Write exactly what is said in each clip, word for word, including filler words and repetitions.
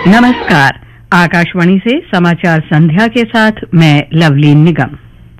नमस्कार, आकाशवाणी से समाचार संध्या के साथ मैं लवलीन निगम।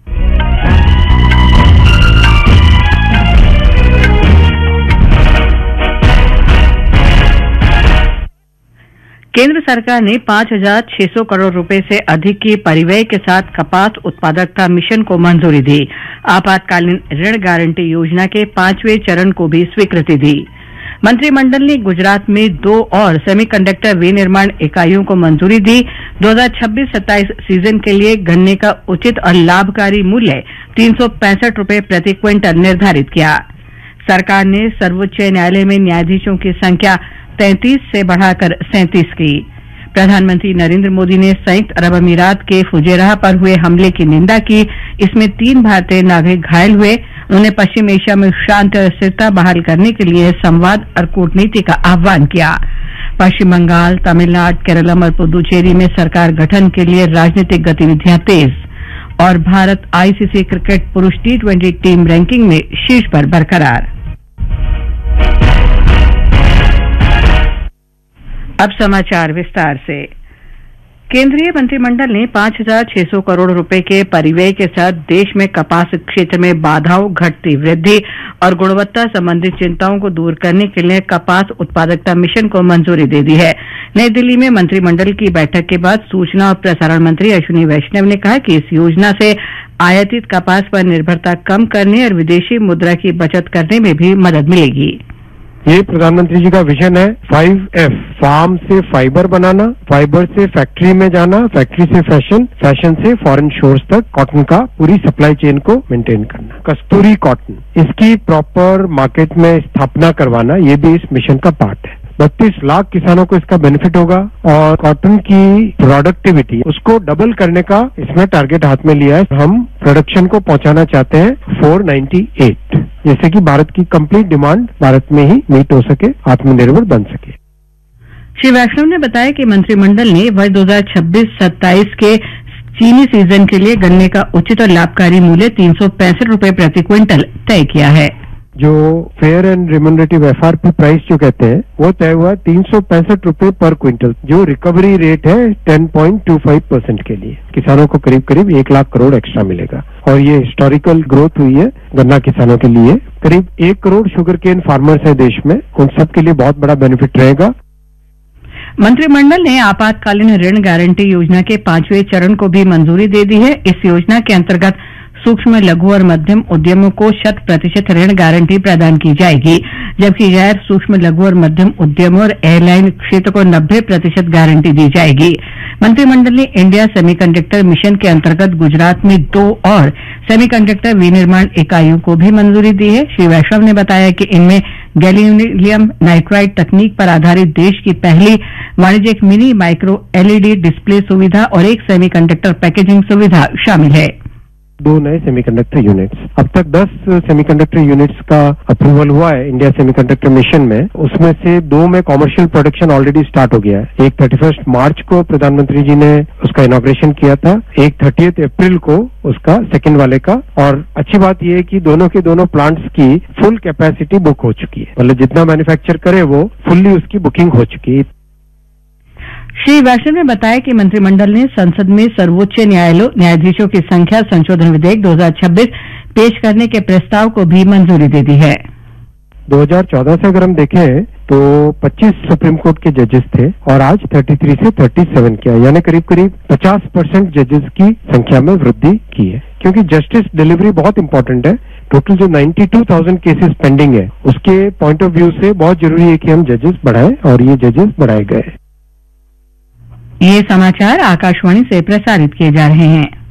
केंद्र सरकार ने पांच हजार छह सौ करोड़ रुपए से अधिक की परिव्यय के साथ कपास उत्पादकता मिशन को मंजूरी दी। आपातकालीन ऋण गारंटी योजना के पांचवें चरण को भी स्वीकृति दी। मंत्रिमंडल ने गुजरात में दो और सेमीकंडक्टर विनिर्माण इकाइयों को मंजूरी दी। दो हजार छब्बीस सत्ताईस सीजन के लिए गन्ने का उचित और लाभकारी मूल्य तीन सौ पैंसठ रुपए प्रति क्विंटल निर्धारित किया। सरकार ने सर्वोच्च न्यायालय में न्यायाधीशों की संख्या तैंतीस से बढ़ाकर सैंतीस की। प्रधानमंत्री नरेंद्र मोदी ने संयुक्त अरब अमीरात के फुजेराह पर हुए हमले की निंदा की। इसमें तीन भारतीय नागरिक घायल हुए। उन्होंने पश्चिम एशिया में शांति और स्थिरता बहाल करने के लिए संवाद और कूटनीति का आह्वान किया। पश्चिम बंगाल, तमिलनाडु, केरलम और पुदुचेरी में सरकार गठन के लिए राजनीतिक गतिविधियां तेज। और भारत आईसीसी क्रिकेट पुरुष टी ट्वेंटी टीम रैंकिंग में शीर्ष पर बरकरार। अब समाचार विस्तार से। केंद्रीय मंत्रिमंडल ने पांच हजार छह सौ करोड़ रुपए के परिव्यय के साथ देश में कपास क्षेत्र में बाधाओं, घटती वृद्धि और गुणवत्ता संबंधी चिंताओं को दूर करने के लिए कपास उत्पादकता मिशन को मंजूरी दे दी है। नई दिल्ली में मंत्रिमंडल की बैठक के बाद सूचना और प्रसारण मंत्री अश्विनी वैष्णव ने कहा कि इस योजना से आयातित कपास पर निर्भरता कम करने और विदेशी मुद्रा की बचत करने में भी मदद मिलेगी। ये प्रधानमंत्री जी का विजन है फाइव एफ, फार्म से फाइबर बनाना, फाइबर से फैक्ट्री में जाना, फैक्ट्री से फैशन, फैशन से फॉरेन शोर्स तक कॉटन का पूरी सप्लाई चेन को मेंटेन करना। कस्तूरी कॉटन, इसकी प्रॉपर मार्केट में स्थापना करवाना, ये भी इस मिशन का पार्ट है। बत्तीस लाख किसानों को इसका बेनिफिट होगा और कॉटन की प्रोडक्टिविटी उसको डबल करने का इसमें टारगेट हाथ में लिया है। हम प्रोडक्शन को पहुंचाना चाहते हैं चार सौ अट्ठानवे, जैसे कि भारत की कंप्लीट डिमांड भारत में ही मीट हो सके, आत्मनिर्भर बन सके। श्री वैष्णव ने बताया कि मंत्रिमंडल ने वर्ष दो हजार छब्बीस सत्ताईस के चीनी सीजन के लिए गन्ने का उचित और लाभकारी मूल्य तीन सौ पैंसठ रुपए प्रति क्विंटल तय किया है। जो fair and remunerative FRP price जो कहते हैं वो तय हुआ है तीन सौ पैंसठ रुपए पर क्विंटल, जो रिकवरी रेट है दस पॉइंट दो पाँच परसेंट के लिए किसानों को करीब करीब एक लाख करोड़ एक्स्ट्रा मिलेगा। और ये हिस्टोरिकल ग्रोथ हुई है गन्ना किसानों के लिए। करीब एक करोड़ शुगर केन फार्मर्स है देश में, उन सब के लिए बहुत बड़ा बेनिफिट रहेगा। मंत्रिमंडल ने आपातकालीन ऋण गारंटी योजना के पांचवें चरण को भी मंजूरी दे दी है। इस योजना के अंतर्गत सूक्ष्म, लघु और मध्यम उद्यमों को शत प्रतिशत ऋण गारंटी प्रदान की जाएगी, जबकि गैर सूक्ष्म, लघु और मध्यम उद्यमों और एयरलाइन क्षेत्र को नब्बे प्रतिशत गारंटी दी जाएगी। मंत्रिमंडल ने इंडिया सेमीकंडक्टर मिशन के अंतर्गत गुजरात में दो और सेमीकंडक्टर विनिर्माण इकाइयों को भी मंजूरी दी है। श्री वैष्णव ने बताया कि इनमें गैलियम नाइट्राइड तकनीक पर आधारित देश की पहली वाणिज्यिक मिनी माइक्रो एलईडी डिस्प्ले सुविधा और एक सेमीकंडक्टर पैकेजिंग सुविधा शामिल है। दो नए सेमीकंडक्टर यूनिट्स, अब तक दस सेमीकंडक्टर यूनिट्स का अप्रूवल हुआ है इंडिया सेमीकंडक्टर मिशन में। उसमें से दो में कॉमर्शियल प्रोडक्शन ऑलरेडी स्टार्ट हो गया है। एक थर्टी फर्स्ट मार्च को प्रधानमंत्री जी ने उसका इनॉग्रेशन किया था, एक थर्टियथ अप्रैल को उसका सेकंड वाले का। और अच्छी बात यह है कि दोनों के दोनों प्लांट्स की फुल कैपेसिटी बुक हो चुकी है, मतलब जितना मैन्युफैक्चर करे वो फुल्ली उसकी बुकिंग हो चुकी है। श्री वैष्णव ने बताया कि मंत्रिमंडल ने संसद में सर्वोच्च न्यायालय न्यायाधीशों की संख्या संशोधन विधेयक दो हजार छब्बीस पेश करने के प्रस्ताव को भी मंजूरी दे दी है। दो हजार चौदह से अगर हम देखें तो पच्चीस सुप्रीम कोर्ट के जजेस थे और आज तैंतीस से सैंतीस किया, यानी करीब करीब पचास परसेंट जजेस की संख्या में वृद्धि की है। क्योंकि जस्टिस डिलीवरी बहुत इंपॉर्टेंट है। टोटल जो बानवे हज़ार केसेस पेंडिंग है उसके पॉइंट ऑफ व्यू से बहुत जरूरी है कि हम जजेस बढ़ाएं और ये जजेस बढ़ाए गए। ये समाचार आकाशवाणी से प्रसारित किए जा रहे हैं।